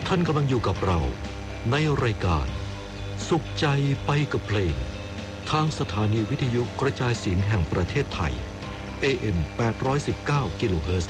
ท่านกำลังอยู่กับเราในรายการสุขใจไปกับเพลงทางสถานีวิทยุกระจายเสียงแห่งประเทศไทย AM 819 กิโลเฮิรตซ์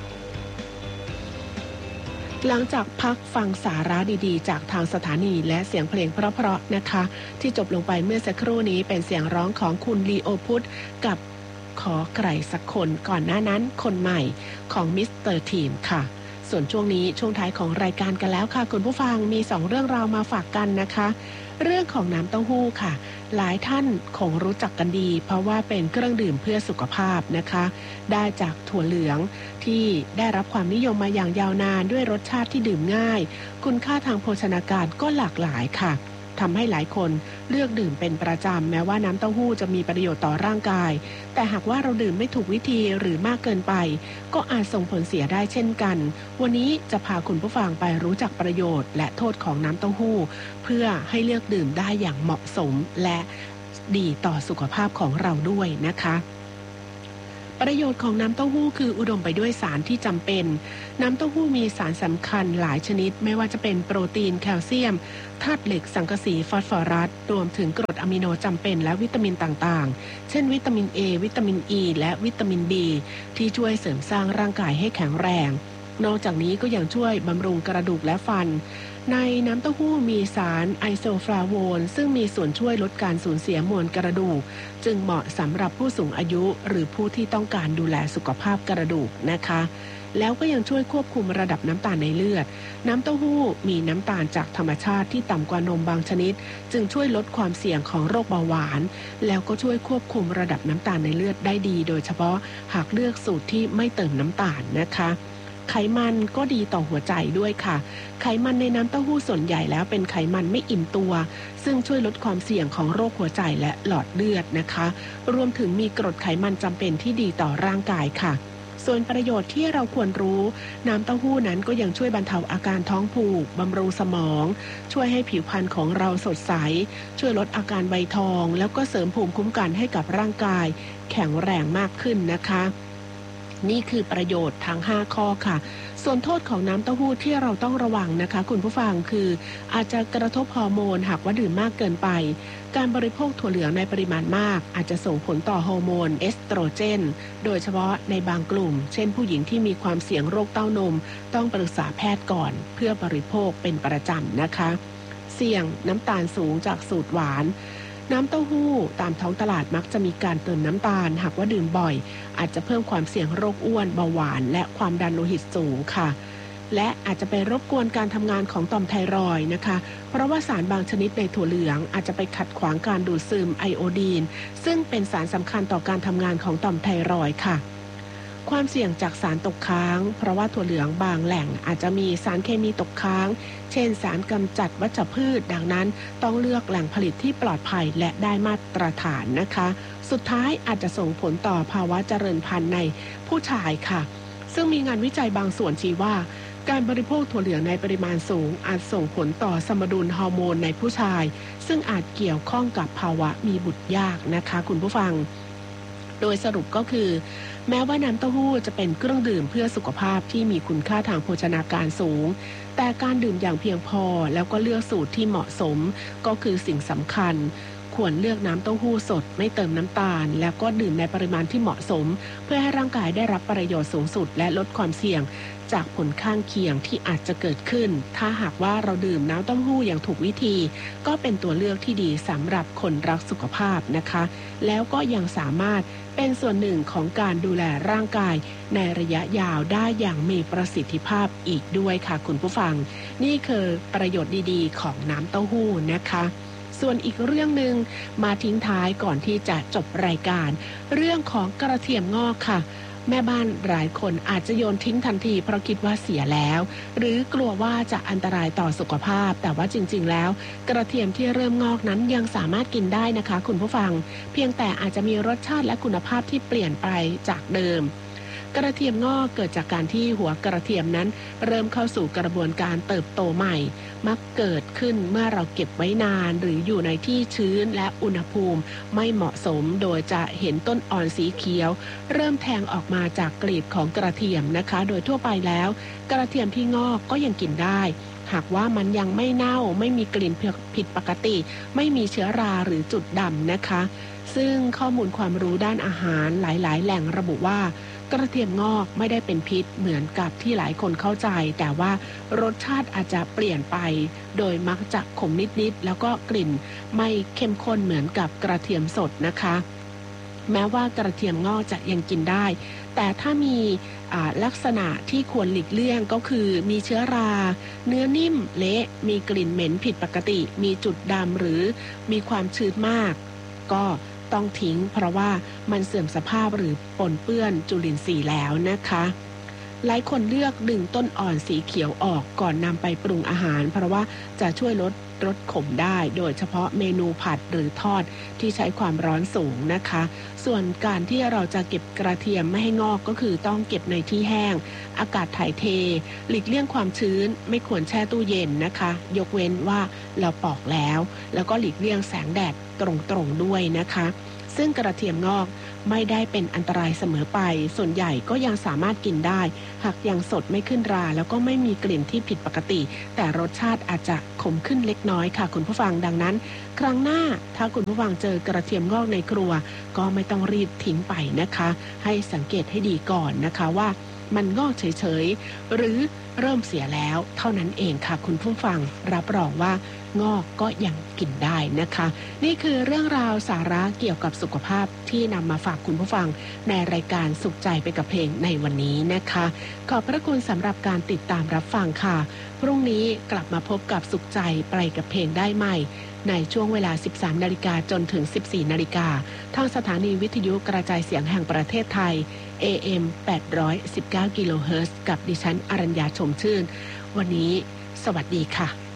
หลังจากพักฟังสาระดีๆจากทางสถานีและเสียงเพลงเพราะๆนะคะที่จบลงไปเมื่อสักครู่นี้เป็นเสียงร้องของคุณลีโอพุทธกับขอใครสักคนก่อนหน้านั้นคนใหม่ของมิสเตอร์ทีมค่ะส่วนช่วงนี้ช่วงท้ายของรายการกันแล้วค่ะคุณผู้ฟังมี2เรื่องราวมาฝากกันนะคะเรื่องของน้ำเต้าหู้ค่ะหลายท่านคงรู้จักกันดีเพราะว่าเป็นเครื่องดื่มเพื่อสุขภาพนะคะได้จากถั่วเหลืองที่ได้รับความนิยมมาอย่างยาวนานด้วยรสชาติที่ดื่มง่ายคุณค่าทางโภชนาการก็หลากหลายค่ะทำให้หลายคนเลือกดื่มเป็นประจำแม้ว่าน้ำเต้าหู้จะมีประโยชน์ต่อร่างกายแต่หากว่าเราดื่มไม่ถูกวิธีหรือมากเกินไปก็อาจส่งผลเสียได้เช่นกันวันนี้จะพาคุณผู้ฟังไปรู้จักประโยชน์และโทษของน้ำเต้าหู้เพื่อให้เลือกดื่มได้อย่างเหมาะสมและดีต่อสุขภาพของเราด้วยนะคะประโยชน์ของน้ำเต้าหู้คืออุดมไปด้วยสารที่จำเป็นน้ำเต้าหู้มีสารสำคัญหลายชนิดไม่ว่าจะเป็นโปรตีนแคลเซียมธาตุเหล็กสังกะสีฟอสฟอรัสรวมถึงกรดอะมิโนจำเป็นและวิตามินต่างๆเช่นวิตามิน A วิตามิน E และวิตามิน B ที่ช่วยเสริมสร้างร่างกายให้แข็งแรงนอกจากนี้ก็ยังช่วยบำรุงกระดูกและฟันในน้ำเต้าหู้มีสารไอโซฟลาโวนซึ่งมีส่วนช่วยลดการสูญเสียมวลกระดูกจึงเหมาะสำหรับผู้สูงอายุหรือผู้ที่ต้องการดูแลสุขภาพกระดูกนะคะแล้วก็ยังช่วยควบคุมระดับน้ำตาลในเลือดน้ำเต้าหู้มีน้ำตาลจากธรรมชาติที่ต่ำกว่านมบางชนิดจึงช่วยลดความเสี่ยงของโรคเบาหวานแล้วก็ช่วยควบคุมระดับน้ำตาลในเลือดได้ดีโดยเฉพาะหากเลือกสูตรที่ไม่เติมน้ำตาลนะคะไขมันก็ดีต่อหัวใจด้วยค่ะไขมันในน้ำเต้าหู้ส่วนใหญ่แล้วเป็นไขมันไม่อิ่มตัวซึ่งช่วยลดความเสี่ยงของโรคหัวใจและหลอดเลือดนะคะรวมถึงมีกรดไขมันจำเป็นที่ดีต่อร่างกายค่ะส่วนประโยชน์ที่เราควรรู้น้ำเต้าหู้นั้นก็ยังช่วยบรรเทาอาการท้องผูกบำรุงสมองช่วยให้ผิวพรรณของเราสดใสช่วยลดอาการใบทองแล้วก็เสริมภูมิคุ้มกันให้กับร่างกายแข็งแรงมากขึ้นนะคะนี่คือประโยชน์ทั้ง5ข้อค่ะส่วนโทษของน้ำเต้าหู้ที่เราต้องระวังนะคะคุณผู้ฟังคืออาจจะกระทบฮอร์โมนหากว่าดื่มมากเกินไปการบริโภคถั่วเหลืองในปริมาณมากอาจจะส่งผลต่อฮอร์โมนเอสโตรเจนโดยเฉพาะในบางกลุ่มเช่นผู้หญิงที่มีความเสี่ยงโรคเต้านมต้องปรึกษาแพทย์ก่อนเพื่อบริโภคเป็นประจำนะคะเสี่ยงน้ำตาลสูงจากสูตรหวานน้ำเต้าหู้ตามท้องตลาดมักจะมีการเติมน้ำตาลหากว่าดื่มบ่อยอาจจะเพิ่มความเสี่ยงโรคอ้วนเบาหวานและความดันโลหิตสูงค่ะและอาจจะไปรบกวนการทำงานของต่อมไทรอยด์นะคะเพราะว่าสารบางชนิดในถั่วเหลืองอาจจะไปขัดขวางการดูดซึมไอโอดีนซึ่งเป็นสารสำคัญต่อการทำงานของต่อมไทรอยด์ค่ะความเสี่ยงจากสารตกค้างเพราะว่าถั่วเหลืองบางแหล่งอาจจะมีสารเคมีตกค้างเช่นสารกำจัดวัชพืชดังนั้นต้องเลือกแหล่งผลิตที่ปลอดภัยและได้มาตรฐานนะคะสุดท้ายอาจจะส่งผลต่อภาวะเจริญพันธุ์ในผู้ชายค่ะซึ่งมีงานวิจัยบางส่วนชี้ว่าการบริโภคถั่วเหลืองในปริมาณสูงอาจส่งผลต่อสมดุลฮอร์โมนในผู้ชายซึ่งอาจเกี่ยวข้องกับภาวะมีบุตรยากนะคะคุณผู้ฟังโดยสรุปก็คือแม้ว่าน้ำเต้าหู้จะเป็นเครื่องดื่มเพื่อสุขภาพที่มีคุณค่าทางโภชนาการสูงแต่การดื่มอย่างเพียงพอแล้วก็เลือกสูตรที่เหมาะสมก็คือสิ่งสำคัญควรเลือกน้ำเต้าหู้สดไม่เติมน้ำตาลแล้วก็ดื่มในปริมาณที่เหมาะสมเพื่อให้ร่างกายได้รับประโยชน์สูงสุดและลดความเสี่ยงจากผลข้างเคียงที่อาจจะเกิดขึ้นถ้าหากว่าเราดื่มน้ำเต้าหู้อย่างถูกวิธีก็เป็นตัวเลือกที่ดีสำหรับคนรักสุขภาพนะคะแล้วก็ยังสามารถเป็นส่วนหนึ่งของการดูแลร่างกายในระยะยาวได้อย่างมีประสิทธิภาพอีกด้วยค่ะคุณผู้ฟังนี่คือประโยชน์ดีๆของน้ำเต้าหู้นะคะส่วนอีกเรื่องนึงมาทิ้งท้ายก่อนที่จะจบรายการเรื่องของกระเทียมงอกค่ะแม่บ้านหลายคนอาจจะโยนทิ้งทันทีเพราะคิดว่าเสียแล้วหรือกลัวว่าจะอันตรายต่อสุขภาพแต่ว่าจริงๆแล้วกระเทียมที่เริ่มงอกนั้นยังสามารถกินได้นะคะคุณผู้ฟังเพียงแต่อาจจะมีรสชาติและคุณภาพที่เปลี่ยนไปจากเดิมกระเทียมงอกเกิดจากการที่หัวกระเทียมนั้นเริ่มเข้าสู่กระบวนการเติบโตใหม่มักเกิดขึ้นเมื่อเราเก็บไว้นานหรืออยู่ในที่ชื้นและอุณหภูมิไม่เหมาะสมโดยจะเห็นต้นอ่อนสีเขียวเริ่มแทงออกมาจากกลีบของกระเทียมนะคะโดยทั่วไปแล้วกระเทียมที่งอกก็ยังกินได้หากว่ามันยังไม่เน่าไม่มีกลิ่นผิดปกติไม่มีเชื้อราหรือจุดดำนะคะซึ่งข้อมูลความรู้ด้านอาหารหลายๆแหล่งระบุว่ากระเทียมงอกไม่ได้เป็นพิษเหมือนกับที่หลายคนเข้าใจแต่ว่ารสชาติอาจจะเปลี่ยนไปโดยมักจะขมนิดๆแล้วก็กลิ่นไม่เข้มข้นเหมือนกับกระเทียมสดนะคะแม้ว่ากระเทียมงอกจะยังกินได้แต่ถ้ามีลักษณะที่ควรหลีกเลี่ยงก็คือมีเชื้อราเนื้อนิ่มเละมีกลิ่นเหม็นผิดปกติมีจุดดำหรือมีความชื้นมากก็ต้องทิ้งเพราะว่ามันเสื่อมสภาพหรือปนเปื้อนจุลินทรีย์แล้วนะคะหลายคนเลือกดึงต้นอ่อนสีเขียวออกก่อนนำไปปรุงอาหารเพราะว่าจะช่วยลดรสขมได้โดยเฉพาะเมนูผัดหรือทอดที่ใช้ความร้อนสูงนะคะส่วนการที่เราจะเก็บกระเทียมไม่ให้งอกก็คือต้องเก็บในที่แห้งอากาศถ่ายเทหลีกเลี่ยงความชื้นไม่ควรแช่ตู้เย็นนะคะยกเว้นว่าเราปอกแล้วก็หลีกเลี่ยงแสงแดดตรงๆด้วยนะคะซึ่งกระเทียมงอกไม่ได้เป็นอันตรายเสมอไปส่วนใหญ่ก็ยังสามารถกินได้หากยังสดไม่ขึ้นราแล้วก็ไม่มีกลิ่นที่ผิดปกติแต่รสชาติอาจจะขมขึ้นเล็กน้อยค่ะคุณผู้ฟังดังนั้นครั้งหน้าถ้าคุณผู้ฟังเจอกระเทียมงอกในครัวก็ไม่ต้องรีบทิ้งไปนะคะให้สังเกตให้ดีก่อนนะคะว่ามันงอกเฉยๆหรือเริ่มเสียแล้วเท่านั้นเองค่ะคุณผู้ฟังรับรองว่างอกก็ยังกินได้นะคะนี่คือเรื่องราวสาระเกี่ยวกับสุขภาพที่นำมาฝากคุณผู้ฟังในรายการสุขใจไปกับเพลงในวันนี้นะคะขอบพระคุณสำหรับการติดตามรับฟังค่ะพรุ่งนี้กลับมาพบกับสุขใจไปกับเพลงได้ใหม่ในช่วงเวลา 13 นาฬิกาจนถึง 14 นาฬิกาทางสถานีวิทยุกระจายเสียงแห่งประเทศไทย AM 819 กิโลเฮิรตซ์กับดิฉันอรัญญาชมชื่นวันนี้สวัสดีค่ะ